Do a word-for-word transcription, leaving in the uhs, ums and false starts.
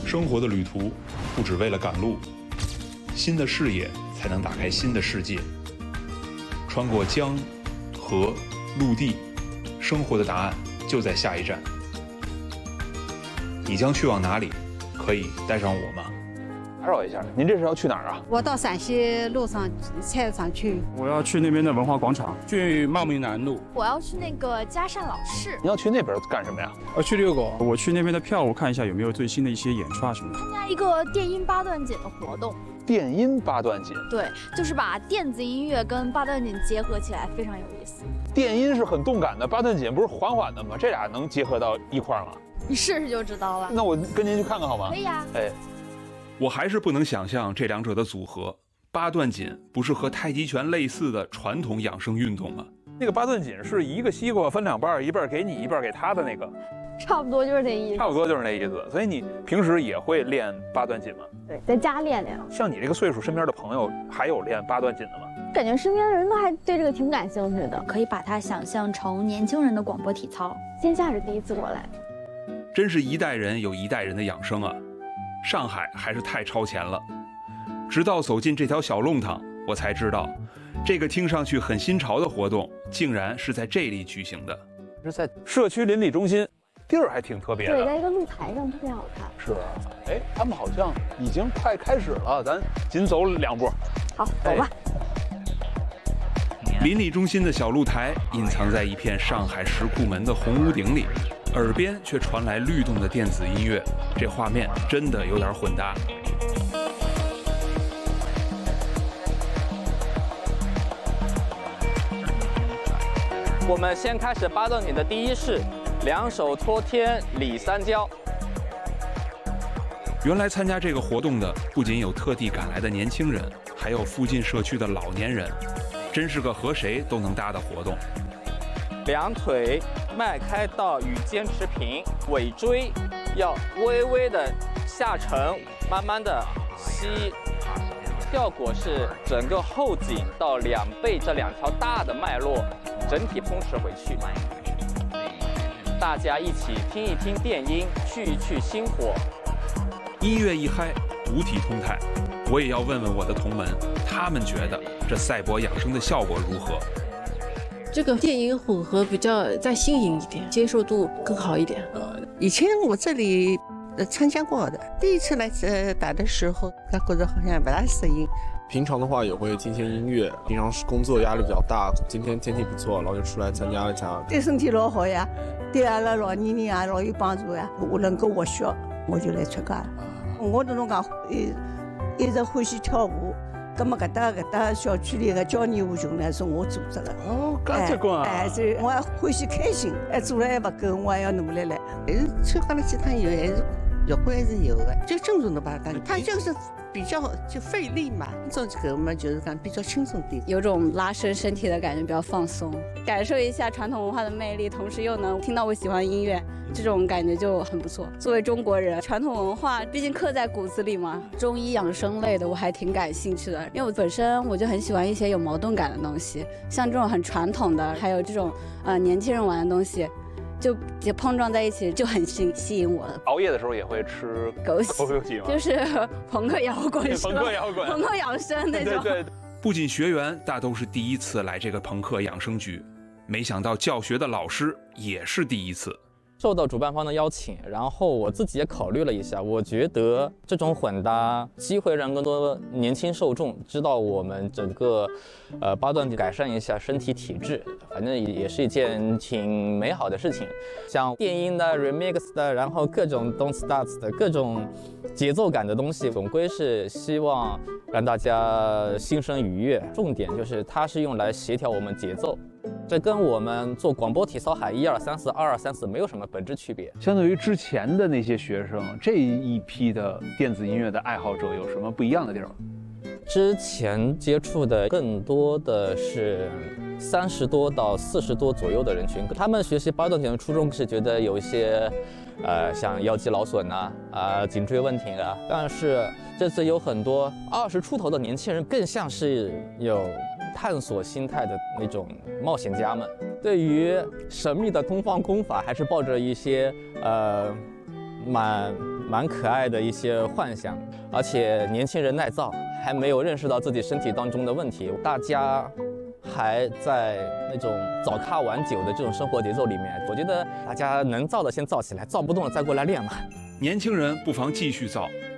生活的旅途不只为了赶路，新的视野才能打开新的世界。穿过江、河、陆地，生活的答案就在下一站。你将去往哪里？可以带上我吗？ 打扰一下，您这是要去哪儿啊？ 我到陕西路上菜市场去。 我要去那边的文化广场，去茂名南路。 我要去那个嘉善老市。 你要去那边干什么呀？ 要去遛狗。我去那边的票，我看一下有没有最新的一些演出啊什么的。 参加一个电音八段锦的活动。 电音八段锦？ 对，就是把电子音乐跟八段锦结合起来，非常有意思。 电音是很动感的，八段锦不是缓缓的吗？这俩能结合到一块儿吗？ 你试试就知道了。 那我跟您去看看好吗？ 可以啊。 哎。 我还是不能想象这两者的组合。八段锦不是和太极拳类似的传统养生运动吗？ 那个八段锦是一个西瓜分两半，一半给你，一半给他的那个， 差不多就是那意思。 差不多就是那意思。所以你平时也会练八段锦吗？ 对，在家练练。 像你这个岁数，身边的朋友还有练八段锦的吗？ 感觉身边的人都还对这个挺感兴趣的，可以把它想象成年轻人的广播体操。线下是第一次过来， 真是一代人有一代人的养生啊！上海还是太超前了，直到走进这条小弄堂，我才知道，这个听上去很新潮的活动，竟然是在这里举行的。 是在社区邻里中心，地儿还挺特别的。 对，在一个露台上，特别好看。 是啊，哎，他们好像已经快开始了，咱紧走两步。 好，走吧。 邻里中心的小露台隐藏在一片上海石库门的红屋顶里。耳边却传来律动的电子音乐，这画面真的有点混搭。 我们先开始八段锦的第一式，两手托天理三焦。 原来参加这个活动的不仅有特地赶来的年轻人，还有附近社区的老年人，真是个和谁都能搭的活动。 两腿迈开到与肩持平，尾椎要微微的下沉，慢慢的吸，效果是整个后颈到两背这两条大的脉络整体松弛回去。大家一起听一听电音，去一去心火。 音乐一嗨，五体通泰。我也要问问我的同门，他们觉得这赛博养生的效果如何？ 这个电音混合比较再新颖一点，接受度更好一点。 呃，以前我这里呃参加过的，第一次来呃打的时候，感觉好像不大适应。 平常的话也会听些音乐，平常是工作压力比较大，今天天气不错，然后就出来参加一下。 对身体老好呀，对阿拉老年人啊老有帮助呀。我能够活血，我就来参加。我跟侬讲，一一直欢喜跳舞。那么搿搭搿搭小区里个交谊舞群呢，是我组织的。 哦，搿结棍啊！ 哎，所以我还欢喜开心，哎，做了还不够，我还要努力来。还是参加了几趟以后，还是效果还是有的。最正宗的吧，它就是比较就费力嘛，做这个嘛就是讲比较轻松点， 有种拉伸身体的感觉，比较放松，感受一下传统文化的魅力，同时又能听到我喜欢的音乐。这种感觉就很不错。作为中国人，传统文化毕竟刻在骨子里嘛，中医养生类的我还挺感兴趣的，因为我本身我就很喜欢一些有矛盾感的东西，像这种很传统的，还有这种呃年轻人玩的东西，就就碰撞在一起，就很吸吸引我的。 熬夜的时候也会吃枸杞， 枸杞吗？ 就是朋克摇滚， 朋克摇滚， 朋克养生那种。 对对对。 不仅学员大都是第一次来这个朋克养生局，没想到教学的老师也是第一次。 受到主办方的邀请，然后我自己也考虑了一下，我觉得这种混搭机会让更多年轻受众知道我们整个呃八段锦改善一下身体体质，反正也是一件挺美好的事情。像电音的 remix 的，然后各种 don't starts 的各种节奏感的东西，总归是希望让大家心生愉悦。重点就是它是用来协调我们节奏。这跟我们做广播体操喊一二三四二二三四没有什么本质区别。 相对于之前的那些学生，这一批的电子音乐的爱好者有什么不一样的地儿？ 之前接触的更多的是三十多到四十多左右的人群，他们学习八段锦的初衷是觉得有一些，呃，像腰肌劳损呐、啊、啊颈椎问题啊，但是这次有很多二十出头的年轻人，更像是有探索心态的那种冒险家们，对于神秘的东方功法还是抱着一些呃蛮蛮可爱的一些幻想。而且年轻人耐造，还没有认识到自己身体当中的问题，大家还在那种早咖晚酒的这种生活节奏里面。我觉得大家能造的先造起来，造不动了再过来练嘛。 年轻人不妨继续造，